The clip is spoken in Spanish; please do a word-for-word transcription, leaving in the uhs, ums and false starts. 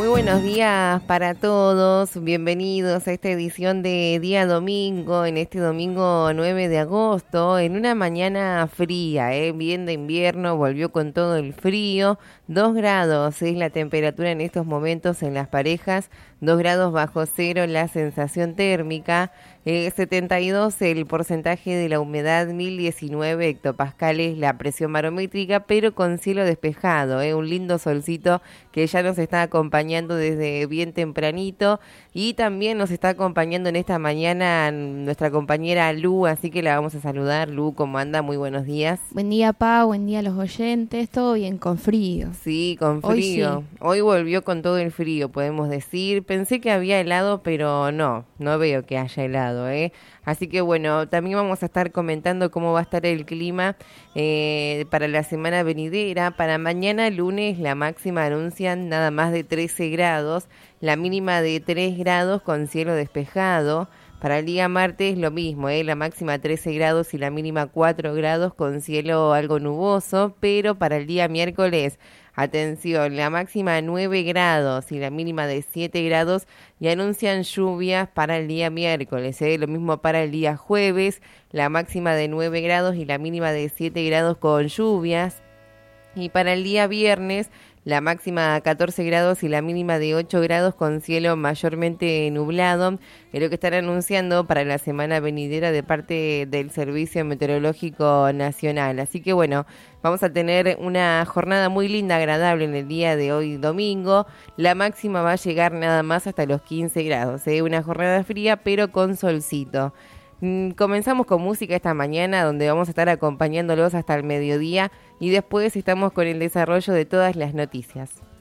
Muy buenos días para todos, bienvenidos a esta edición de Día Domingo, en este domingo nueve de agosto, en una mañana fría, ¿eh? Bien de invierno, volvió con todo el frío, dos grados es la temperatura en estos momentos en las parejas, dos grados bajo cero la sensación térmica, eh, setenta y dos el porcentaje de la humedad, mil diecinueve hectopascales la presión barométrica, pero con cielo despejado, ¿eh? Un lindo solcito que ya nos está acompañando desde bien tempranito y también nos está acompañando en esta mañana nuestra compañera Lu, así que la vamos a saludar. Lu, ¿cómo anda? Muy buenos días. Buen día, Pa, buen día a los oyentes, todo bien, con frío. Sí, con frío. Hoy, sí. Hoy volvió con todo el frío, podemos decir. Pensé que había helado, pero no, no veo que haya helado, ¿eh? Así que bueno, también vamos a estar comentando cómo va a estar el clima eh, para la semana venidera. Para mañana lunes la máxima anuncian nada más de trece grados, la mínima de tres grados con cielo despejado. Para el día martes lo mismo, ¿eh? La máxima trece grados y la mínima cuatro grados con cielo algo nuboso, pero para el día miércoles, atención, la máxima nueve grados y la mínima de siete grados y anuncian lluvias para el día miércoles, ¿eh? Lo mismo para el día jueves, la máxima de nueve grados y la mínima de siete grados con lluvias. Y para el día viernes, la máxima catorce grados y la mínima de ocho grados con cielo mayormente nublado. Es lo que están anunciando para la semana venidera de parte del Servicio Meteorológico Nacional. Así que bueno, vamos a tener una jornada muy linda, agradable en el día de hoy domingo. La máxima va a llegar nada más hasta los quince grados. ¿eh? Una jornada fría pero con solcito. Comenzamos con música esta mañana, donde vamos a estar acompañándolos hasta el mediodía y después estamos con el desarrollo de todas las noticias.